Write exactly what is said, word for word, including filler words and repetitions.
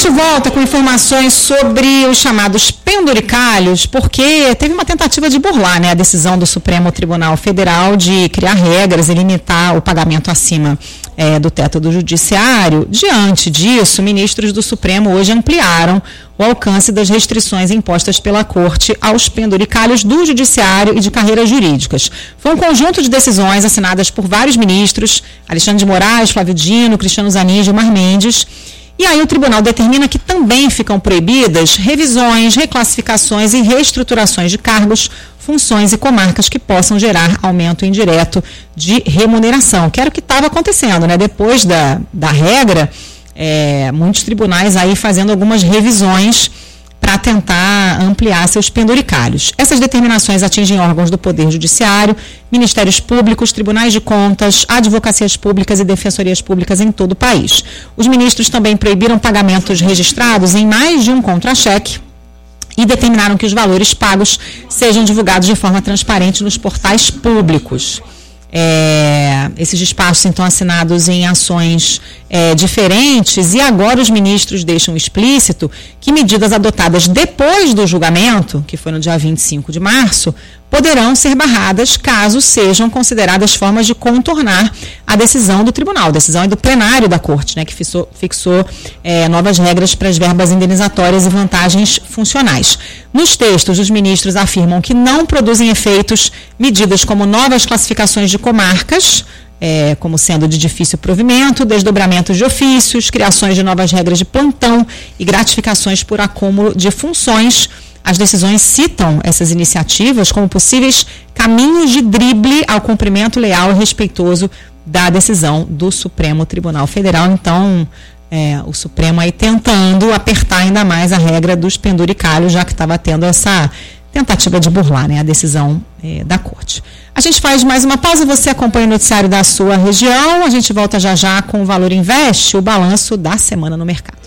gente volta com informações sobre os chamados penduricalhos, porque teve uma tentativa de burlar, né, a decisão do Supremo Tribunal Federal de criar regras e limitar o pagamento acima é, do teto do judiciário. Diante disso, ministros do Supremo hoje ampliaram o alcance das restrições impostas pela Corte aos penduricalhos do judiciário e de carreiras jurídicas. Foi um conjunto de decisões assinadas por vários ministros, Alexandre de Moraes, Flávio Dino, Cristiano Zanin e Gilmar Mendes. E aí o tribunal determina que também ficam proibidas revisões, reclassificações e reestruturações de cargos, funções e comarcas que possam gerar aumento indireto de remuneração, que era o que estava acontecendo, né? Depois da, da regra, é, muitos tribunais aí fazendo algumas revisões para tentar ampliar seus penduricalhos. Essas determinações atingem órgãos do Poder Judiciário, Ministérios Públicos, Tribunais de Contas, Advocacias Públicas e Defensorias Públicas em todo o país. Os ministros também proibiram pagamentos registrados em mais de um contra-cheque e determinaram que os valores pagos sejam divulgados de forma transparente nos portais públicos. É, esses despachos estão assinados em ações é, diferentes e agora os ministros deixam explícito que medidas adotadas depois do julgamento, que foi no dia vinte e cinco de março, poderão ser barradas caso sejam consideradas formas de contornar a decisão do tribunal. A decisão é do plenário da Corte, né, que fixou, fixou é, novas regras para as verbas indenizatórias e vantagens funcionais. Nos textos, os ministros afirmam que não produzem efeitos medidas como novas classificações de comarcas, é, como sendo de difícil provimento, desdobramentos de ofícios, criações de novas regras de plantão e gratificações por acúmulo de funções. As decisões citam essas iniciativas como possíveis caminhos de drible ao cumprimento leal e respeitoso da decisão do Supremo Tribunal Federal. Então, é, o Supremo aí tentando apertar ainda mais a regra dos penduricalhos, já que estava tendo essa tentativa de burlar, né, a decisão é, da Corte. A gente faz mais uma pausa, você acompanha o noticiário da sua região, a gente volta já já com o Valor Invest, o balanço da semana no mercado.